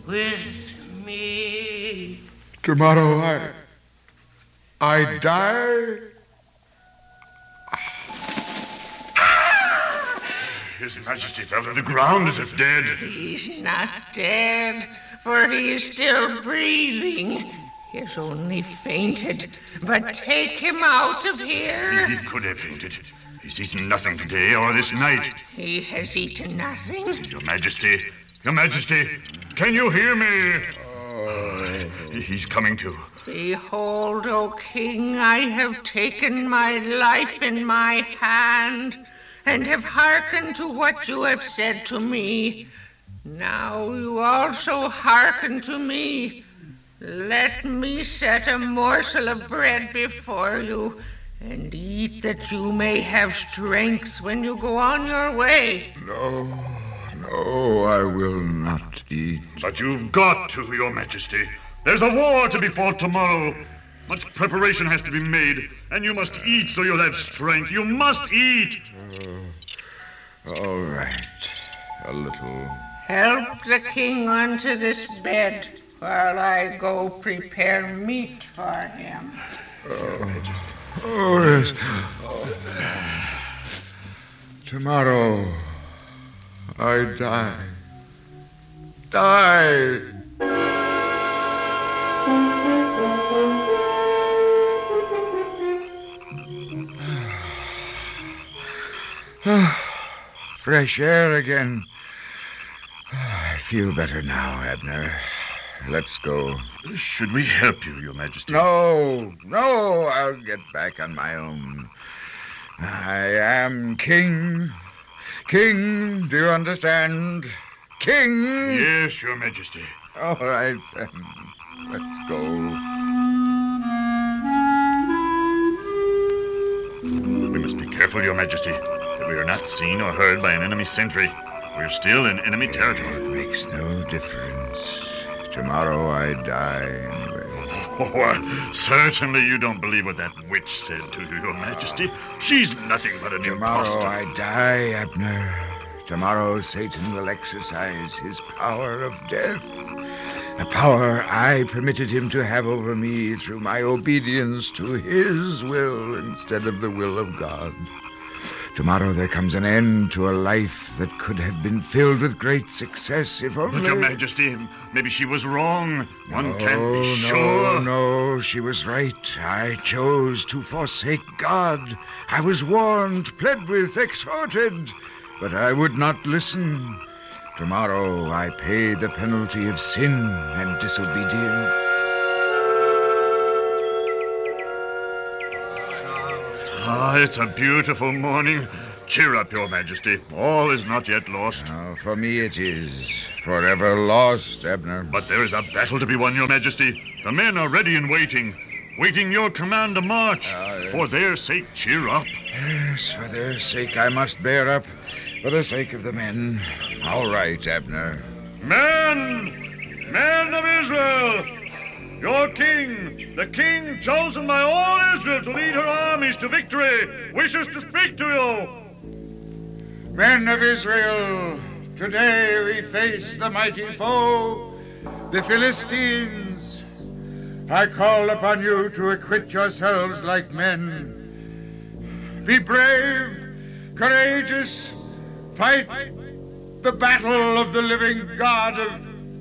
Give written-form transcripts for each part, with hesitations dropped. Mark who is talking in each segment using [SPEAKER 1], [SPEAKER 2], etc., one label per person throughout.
[SPEAKER 1] with me.
[SPEAKER 2] Tomorrow I die.
[SPEAKER 3] His Majesty fell to the ground as if dead.
[SPEAKER 1] He's not dead, for he is still breathing. He has only fainted. But take him out of here.
[SPEAKER 3] He could have fainted. He's eaten nothing today or this night.
[SPEAKER 1] He has eaten nothing?
[SPEAKER 3] Your Majesty, can you hear me? He's coming to.
[SPEAKER 1] Behold, O King, I have taken my life in my hand and have hearkened to what you have said to me. Now you also hearken to me. Let me set a morsel of bread before you, and eat that you may have strength when you go on your way.
[SPEAKER 2] No, I will not eat.
[SPEAKER 3] But you've got to, Your Majesty. There's a war to be fought tomorrow. Much preparation has to be made, and you must eat so you'll have strength. You must eat.
[SPEAKER 2] All right, a little.
[SPEAKER 1] Help the king onto this bed while I go prepare meat for him.
[SPEAKER 2] Yes. Tomorrow I die. Fresh air again. I feel better now, Abner. Let's go.
[SPEAKER 3] Should we help you, Your Majesty?
[SPEAKER 2] No, I'll get back on my own. I am king. King, do you understand? King!
[SPEAKER 3] Yes, Your Majesty.
[SPEAKER 2] All right, then. Let's go.
[SPEAKER 3] We must be careful, Your Majesty, that we are not seen or heard by an enemy sentry. We're still in enemy territory.
[SPEAKER 2] It makes no difference. Tomorrow I die anyway.
[SPEAKER 3] Oh, certainly you don't believe what that witch said to you, Your Majesty. She's nothing but an impostor.
[SPEAKER 2] Tomorrow I die, Abner. Tomorrow Satan will exercise his power of death. A power I permitted him to have over me through my obedience to his will instead of the will of God. Tomorrow there comes an end to a life that could have been filled with great success if only...
[SPEAKER 3] But, Your Majesty, maybe she was wrong. One can't be sure.
[SPEAKER 2] No, she was right. I chose to forsake God. I was warned, pled with, exhorted, but I would not listen. Tomorrow I pay the penalty of sin and disobedience.
[SPEAKER 3] It's a beautiful morning. Cheer up, Your Majesty. All is not yet lost.
[SPEAKER 2] For me it is. Forever lost, Abner.
[SPEAKER 3] But there is a battle to be won, Your Majesty. The men are ready and waiting your command to march.
[SPEAKER 2] Yes.
[SPEAKER 3] For their sake, cheer up.
[SPEAKER 2] Yes, for their sake I must bear up. For the sake of the men. All right, Abner.
[SPEAKER 3] Men of Israel! Your king, the king chosen by all Israel to lead her armies to victory, wishes to speak to you.
[SPEAKER 2] Men of Israel, today we face the mighty foe, the Philistines. I call upon you to acquit yourselves like men. Be brave, courageous, fight the battle of the living God of...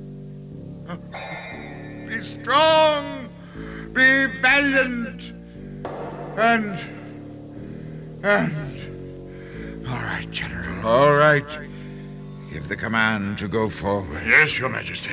[SPEAKER 2] Be strong, be valiant, and... All right, General, all right. Give the command to go forward.
[SPEAKER 3] Yes, Your Majesty.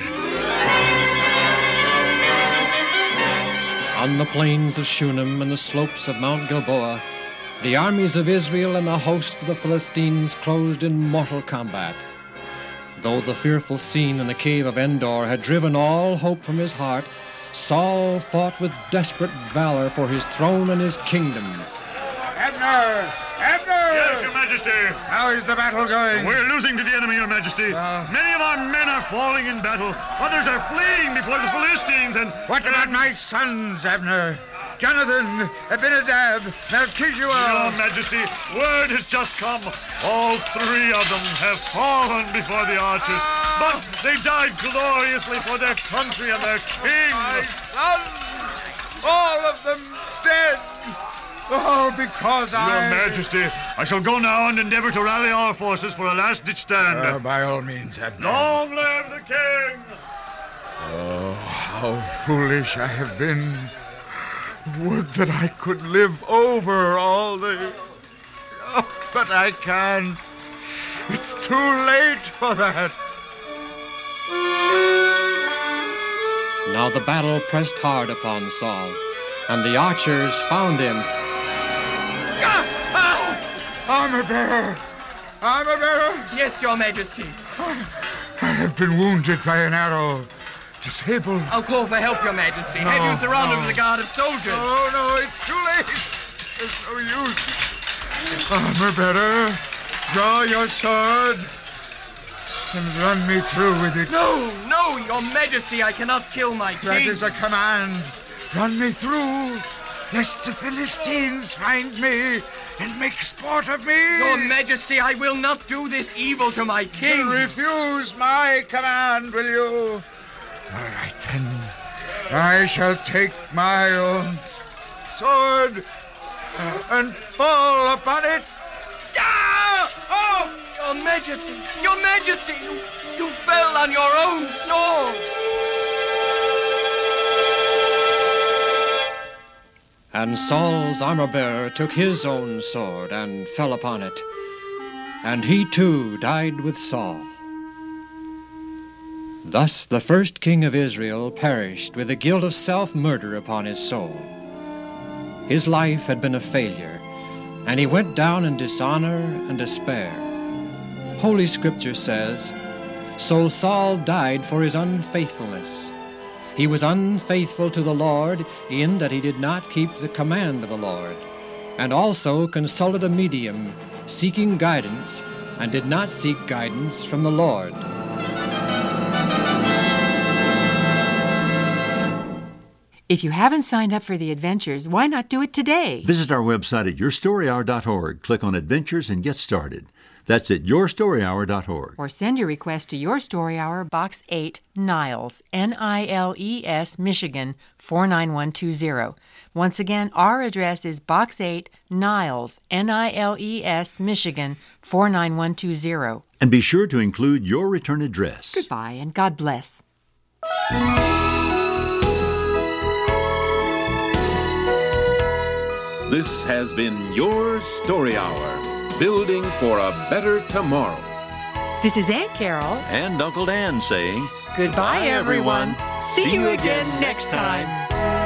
[SPEAKER 4] On the plains of Shunem and the slopes of Mount Gilboa, the armies of Israel and the host of the Philistines closed in mortal combat. Though the fearful scene in the cave of Endor had driven all hope from his heart, Saul fought with desperate valor for his throne and his kingdom.
[SPEAKER 2] Abner!
[SPEAKER 3] Yes, Your Majesty.
[SPEAKER 2] How is the battle going?
[SPEAKER 3] We're losing to the enemy, Your Majesty. Many of our men are falling in battle. Others are fleeing before the Philistines and...
[SPEAKER 2] What about my sons, Abner? Jonathan, Abinadab, Melchizedek.
[SPEAKER 3] Your Majesty, word has just come. All three of them have fallen before the archers. But they died gloriously for their country and their king.
[SPEAKER 2] My sons, all of them dead. Oh, because
[SPEAKER 3] Your Majesty, I shall go now and endeavor to rally our forces for a last-ditch stand.
[SPEAKER 2] By all means, Admiral.
[SPEAKER 3] Long live the king!
[SPEAKER 2] Oh, how foolish I have been. Would that I could live over all the... Oh, but I can't. It's too late for that.
[SPEAKER 4] Now the battle pressed hard upon Saul, and the archers found him.
[SPEAKER 2] Armor-bearer! Armor-bearer!
[SPEAKER 5] Yes, Your Majesty.
[SPEAKER 2] I have been wounded by an arrow. Disabled.
[SPEAKER 5] I'll call for help, Your Majesty. Have you surrounded with a guard of soldiers?
[SPEAKER 2] Oh, no, it's too late. There's no use. Armor-bearer, draw your sword and run me through with it.
[SPEAKER 5] No, Your Majesty, I cannot kill my king.
[SPEAKER 2] That is a command. Run me through, lest the Philistines find me and make sport of me.
[SPEAKER 5] Your Majesty, I will not do this evil to my king.
[SPEAKER 2] You refuse my command, will you? All right, then. I shall take my own sword and fall upon it. Ah! Oh!
[SPEAKER 5] Your Majesty, you fell on your own sword.
[SPEAKER 4] And Saul's armor-bearer took his own sword and fell upon it, and he too died with Saul. Thus the first king of Israel perished with the guilt of self-murder upon his soul. His life had been a failure, and he went down in dishonor and despair. Holy Scripture says, "So Saul died for his unfaithfulness. He was unfaithful to the Lord in that he did not keep the command of the Lord, and also consulted a medium, seeking guidance, and did not seek guidance from the Lord."
[SPEAKER 6] If you haven't signed up for the adventures, why not do it today?
[SPEAKER 7] Visit our website at yourstoryhour.org. Click on Adventures and get started. That's at yourstoryhour.org.
[SPEAKER 6] Or send your request to Your Story Hour, Box 8, Niles, Niles, Michigan, 49120. Once again, our address is Box 8, Niles, Niles, Michigan, 49120.
[SPEAKER 7] And be sure to include your return address.
[SPEAKER 6] Goodbye, and God bless.
[SPEAKER 8] This has been Your Story Hour, building for a better tomorrow.
[SPEAKER 6] This is Aunt Carol.
[SPEAKER 7] And Uncle Dan saying,
[SPEAKER 6] Goodbye, everyone. See you again next time.